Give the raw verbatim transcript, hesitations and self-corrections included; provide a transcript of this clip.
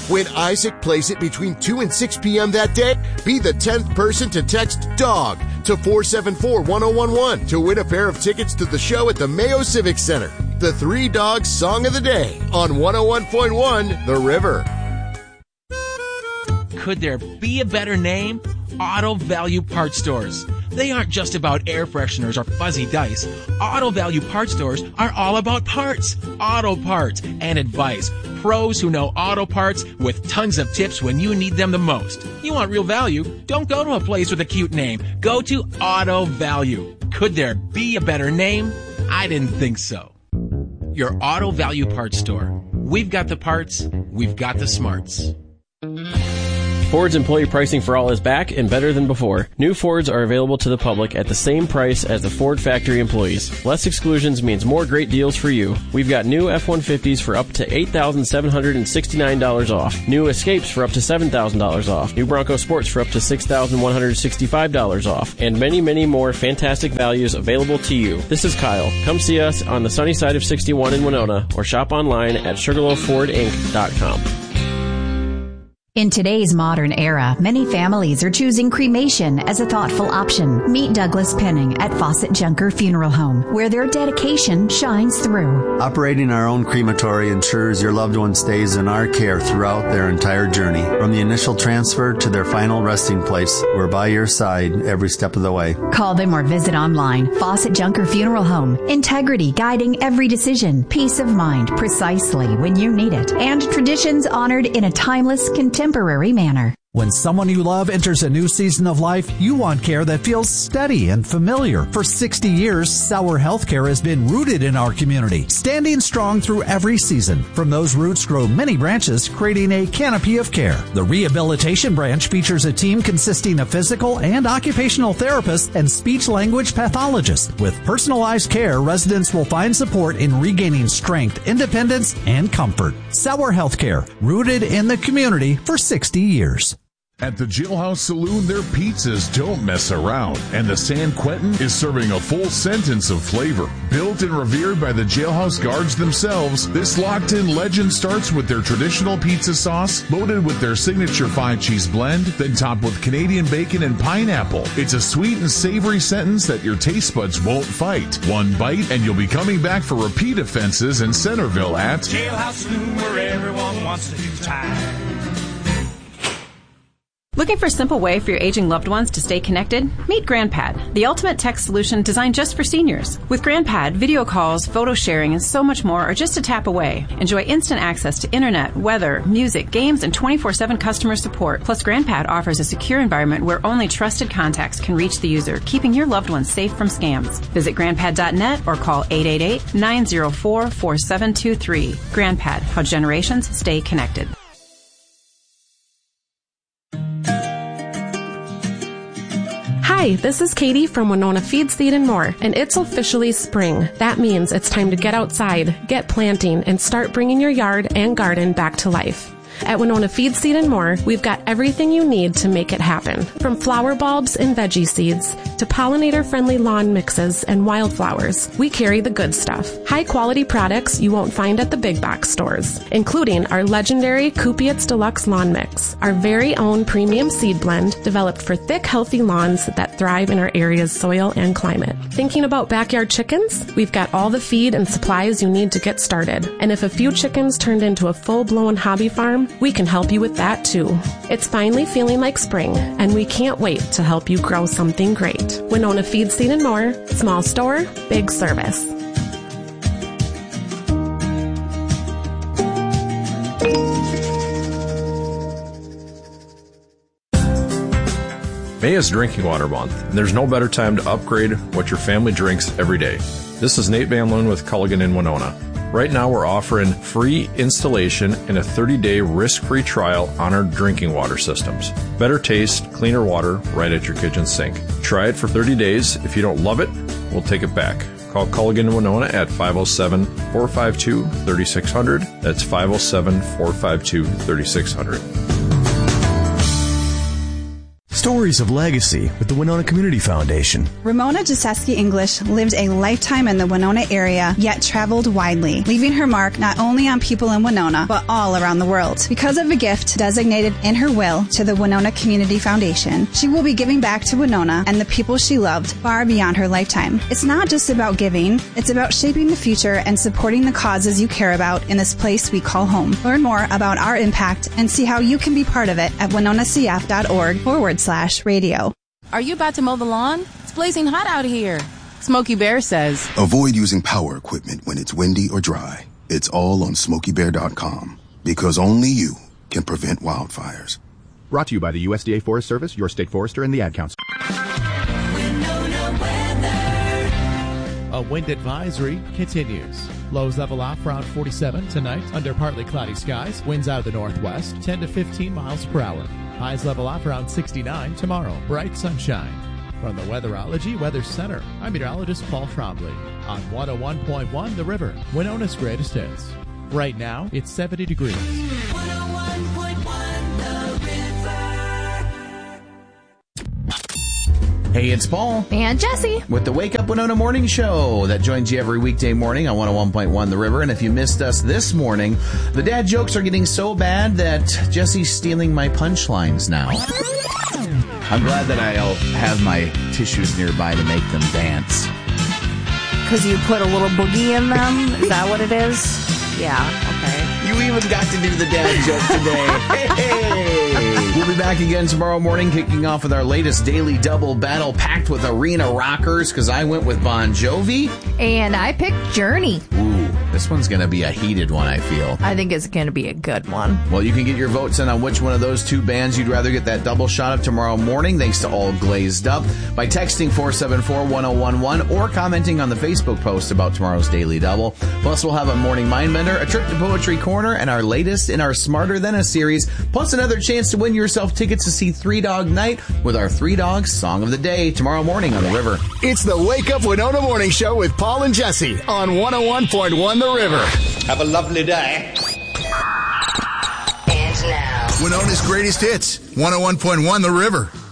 When Isaac plays it between two and six p.m. that day, be the tenth person to text DOG to four seven four, one zero one one to win a pair of tickets to the show at the Mayo Civic Center. The Three Dogs Song of the Day on one oh one point one The River. Could there be a better name? Auto Value Parts Stores. They aren't just about air fresheners or fuzzy dice. Auto Value Parts Stores are all about parts, auto parts, and advice. Pros who know auto parts with tons of tips when you need them the most. You want real value? Don't go to a place with a cute name. Go to Auto Value. Could there be a better name? I didn't think so. Your Auto Value Parts Store. We've got the parts. We've got the smarts. Ford's employee pricing for all is back and better than before. New Fords are available to the public at the same price as the Ford factory employees. Less exclusions means more great deals for you. We've got new F one fifties for up to eight thousand seven hundred sixty-nine dollars off. New Escapes for up to seven thousand dollars off. New Bronco Sports for up to six thousand one hundred sixty-five dollars off. And many, many more fantastic values available to you. This is Kyle. Come see us on the sunny side of sixty-one in Winona or shop online at sugarloaf ford inc dot com. In today's modern era, many families are choosing cremation as a thoughtful option. Meet Douglas Penning at Fawcett Junker Funeral Home, where their dedication shines through. Operating our own crematory ensures your loved one stays in our care throughout their entire journey. From the initial transfer to their final resting place, we're by your side every step of the way. Call them or visit online. Fawcett Junker Funeral Home. Integrity guiding every decision. Peace of mind precisely when you need it. And traditions honored in a timeless, contemporary Temporary manner. When someone you love enters a new season of life, you want care that feels steady and familiar. For sixty years, Sauer Healthcare has been rooted in our community, standing strong through every season. From those roots grow many branches, creating a canopy of care. The rehabilitation branch features a team consisting of physical and occupational therapists and speech-language pathologists. With personalized care, residents will find support in regaining strength, independence, and comfort. Sauer Healthcare, rooted in the community for sixty years. At the Jailhouse Saloon, their pizzas don't mess around, and the San Quentin is serving a full sentence of flavor. Built and revered by the Jailhouse guards themselves, this locked-in legend starts with their traditional pizza sauce, loaded with their signature five-cheese blend, then topped with Canadian bacon and pineapple. It's a sweet and savory sentence that your taste buds won't fight. One bite, and you'll be coming back for repeat offenses in Centerville at Jailhouse Saloon, where everyone wants to do time. Looking for a simple way for your aging loved ones to stay connected? Meet GrandPad, the ultimate text solution designed just for seniors. With GrandPad, video calls, photo sharing, and so much more are just a tap away. Enjoy instant access to internet, weather, music, games, and twenty-four seven customer support. Plus, GrandPad offers a secure environment where only trusted contacts can reach the user, keeping your loved ones safe from scams. Visit grandpad dot net or call eight eight eight, nine zero four, four seven two three. GrandPad, how generations stay connected. Hi, this is Katie from Winona Feed, Seed and More, and it's officially spring. That means it's time to get outside, get planting, and start bringing your yard and garden back to life. At Winona Feed, Seed and More, we've got everything you need to make it happen. From flower bulbs and veggie seeds to pollinator-friendly lawn mixes and wildflowers, we carry the good stuff. High-quality products you won't find at the big box stores, including our legendary Kupietz Deluxe Lawn Mix, our very own premium seed blend developed for thick, healthy lawns that thrive in our area's soil and climate. Thinking about backyard chickens? We've got all the feed and supplies you need to get started. And if a few chickens turned into a full-blown hobby farm, we can help you with that too. It's finally feeling like spring, and we can't wait to help you grow something great. Winona Feed, Seed and More. Small store, big service. May is Drinking Water Month, and there's no better time to upgrade what your family drinks every day. This is Nate Van Loon with Culligan in Winona. Right now we're offering free installation and a thirty-day risk-free trial on our drinking water systems. Better taste, cleaner water right at your kitchen sink. Try it for thirty days. If you don't love it, we'll take it back. Call Culligan in Winona at five oh seven, four five two, three six zero zero. That's five oh seven, four five two, three six zero zero. Stories of Legacy with the Winona Community Foundation. Ramona Jaseski English lived a lifetime in the Winona area, yet traveled widely, leaving her mark not only on people in Winona, but all around the world. Because of a gift designated in her will to the Winona Community Foundation, she will be giving back to Winona and the people she loved far beyond her lifetime. It's not just about giving, it's about shaping the future and supporting the causes you care about in this place we call home. Learn more about our impact and see how you can be part of it at winonacf.org forward slash radio. Are you about to mow the lawn? It's blazing hot out here. Smokey Bear says, avoid using power equipment when it's windy or dry. It's all on smokey bear dot com because only you can prevent wildfires. Brought to you by the U S D A Forest Service, your state forester, and the Ad Council. A wind advisory continues. Lows level off around forty-seven tonight under partly cloudy skies. Winds out of the northwest, ten to fifteen miles per hour. Highs level off around sixty-nine tomorrow. Bright sunshine. From the Weatherology Weather Center, I'm meteorologist Paul Trombley on one oh one point one The River, Winona's greatest hits. Right now, it's seventy degrees. one oh one point one The River. Hey, it's Paul. And Jesse. With the Wake Up Winona Morning Show that joins you every weekday morning on one oh one point one The River. And if you missed us this morning, the dad jokes are getting so bad that Jesse's stealing my punchlines now. I'm glad that I'll have my tissues nearby to make them dance. Because you put a little boogie in them? Is that what it is? Yeah, okay. You even got to do the dad joke today. Hey! We'll be back again tomorrow morning, kicking off with our latest Daily Double battle packed with arena rockers, because I went with Bon Jovi. And I picked Journey. Ooh, this one's going to be a heated one, I feel. I think it's going to be a good one. Well, you can get your votes in on which one of those two bands you'd rather get that double shot of tomorrow morning, thanks to All Glazed Up, by texting four seven four, one oh one one or commenting on the Facebook post about tomorrow's Daily Double. Plus, we'll have a morning mindbender, a trip to Poetry Corner, and our latest in our Smarter Than a series, plus another chance to win yourself tickets to see Three Dog Night with our Three Dogs Song of the Day tomorrow morning on The River. It's the Wake Up Winona Morning Show with Paul and Jesse on one oh one point one The River. Have a lovely day. And now, Winona's greatest hits, one oh one point one The River.